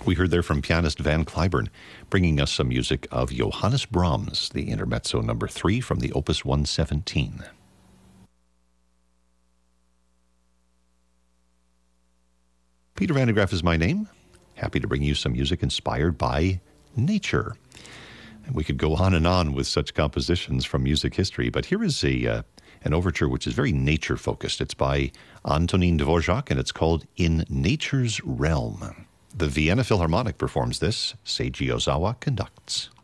We heard there from pianist Van Cliburn, bringing us some music of Johannes Brahms, the Intermezzo number 3 from the Opus 117. Peter Van de Graaff is my name. Happy to bring you some music inspired by nature. And we could go on and on with such compositions from music history, but here is an overture which is very nature-focused. It's by Antonin Dvorak, and it's called In Nature's Realm. The Vienna Philharmonic performs this. Seiji Ozawa conducts.